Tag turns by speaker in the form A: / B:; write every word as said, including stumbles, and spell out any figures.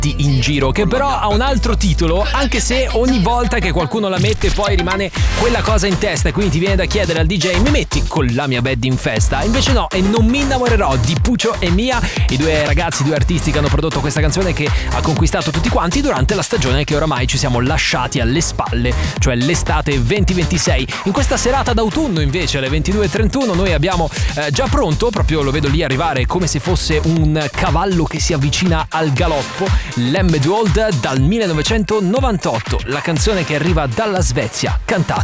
A: in giro, che però ha un altro titolo, anche se ogni volta che qualcuno la mette poi rimane quella cosa in testa e quindi ti viene da chiedere al D J: mi metti con la mia bad in festa? Invece no, e Non mi innamorerò di Puccio e Mia, i due ragazzi, i due artisti che hanno prodotto questa canzone che ha conquistato tutti quanti durante la stagione che oramai ci siamo lasciati alle spalle, cioè l'estate venti ventisei. In questa serata d'autunno invece alle ventidue e trentuno noi abbiamo eh, già pronto, proprio lo vedo lì arrivare come se fosse un cavallo che si avvicina al galoppo, l'M. Old dal millenovecentonovantotto, la canzone che arriva dalla Svezia, cantata